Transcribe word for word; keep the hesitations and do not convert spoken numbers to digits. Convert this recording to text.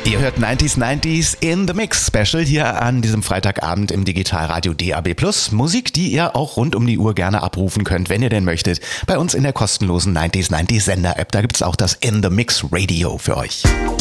Ihr hört neunzig neunzig in the Mix Special hier an diesem Freitagabend im Digitalradio D A B plus. Musik, die ihr auch rund um die Uhr gerne abrufen könnt, wenn ihr denn möchtet. Bei uns in der kostenlosen neunzig neunzig Sender-App, da gibt's auch das In the Mix Radio für euch.